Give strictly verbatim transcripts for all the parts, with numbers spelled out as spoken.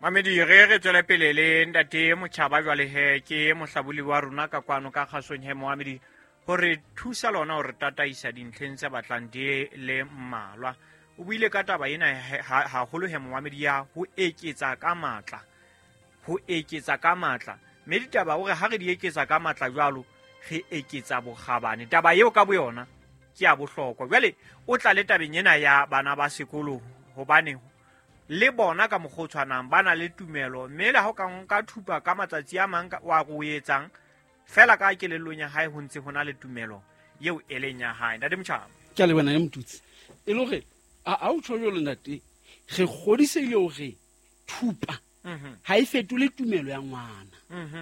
Mamedi re re tswela pele le ntate Motjhaba jwale he ke mohlabuli wa rona ka kwano ka kgasong he Mohamedi hore thusa lona hore tataisa dintlheng tse batlang di le mmalwa. O buile ka taba ena haholo he Mohamedi ya ho eketsa ka matla ho eketsa ka matla mme ditaba hore ha re di eketsa ka matla jwalo re eketsa bokgabane. Taba eo ka boyona ke ya bohlokwa. Jwale o tla le tabeng ena ya bana ba sekolo hobane le bona ka mokgotshwanang ba na le tumelo mme le ha o ka nka thupa ka matsatsi a mang wa go etsang fela ka kelellong ya hae ho ntse ho na le tumelo eo e leng ya hae. Ntate Motjhaba ke a le bona ya motutsi e le gore a a o tsho jolo ntate re godiseile o re thupa ha e fetole tumelo ya ngwana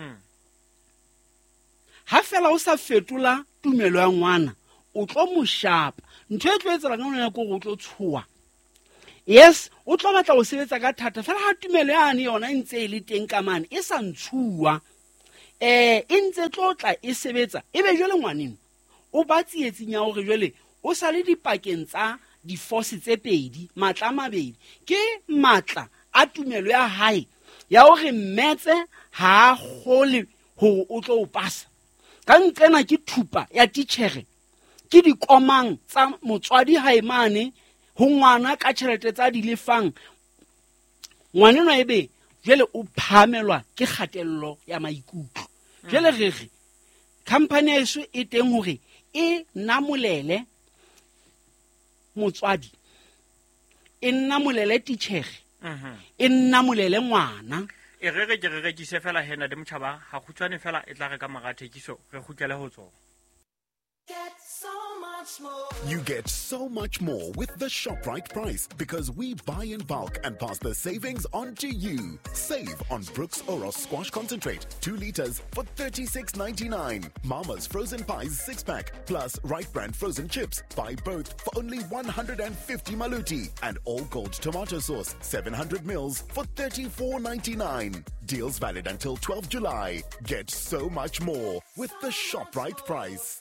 ha fela o sa fetola tumelo ya ngwana o tlo mo shapa ntho e tlo etsela ka ngwana go go tlo tshuwa. Yes, o tlo batla o sebetsa ka thata fela ha tumelo yane yona e ntse e le teng ka mane e sa ntshuwa eh e ntse tlotla e sebetsa e be jole ngwaneng o ba tsietseng ya hore jole o sa le dipakeng tsa di force tse pedi matla mabedi ke matla a tumelo ya hae ya hore mmetse ha gole ho o tlo o pasa ka ntsena ke thupa ya teachere ke di komang tsa motswadi hae mane ho ngwana ka tšhelete tsa di lefang ngwaneno ebe jwale o phamelwa ke kgatello ya maikutlo jwale re re company ya eso e teng hore e namolele motswadi e namolele teachere e namolele ngwana e re re ke re rekise fela hena de Motjhaba ha khutswane fela e tla re ka magathekiso re khutlele ho tsona. Get so much more. You get so much more with the ShopRite price because we buy in bulk and pass the savings on to you. Save on Brooks Oros Squash Concentrate, two liters for thirty-six ninety-nine. Mama's Frozen Pies six pack plus Right Brand Frozen Chips. Buy both for only one hundred fifty maluti. And All Gold Tomato Sauce, seven hundred mils for thirty-four ninety-nine. Deals valid until twelfth July. Get so much more with the ShopRite price.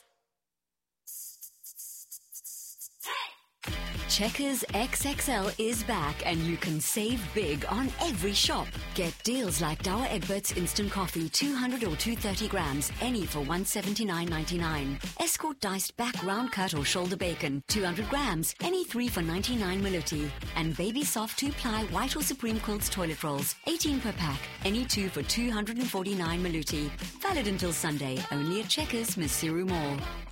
Checkers X X L is back and you can save big on every shop. Get deals like Dower Egbert's Instant Coffee two hundred or two hundred thirty grams, any for one hundred seventy-nine ninety-nine. Escort Diced Back Round Cut or Shoulder Bacon, two hundred grams, any three for ninety-nine maluti. And Baby Soft two ply White or Supreme Quilts Toilet Rolls, eighteen per pack, any two for two hundred forty-nine maluti. Valid until Sunday, only at Checkers Masiru Mall.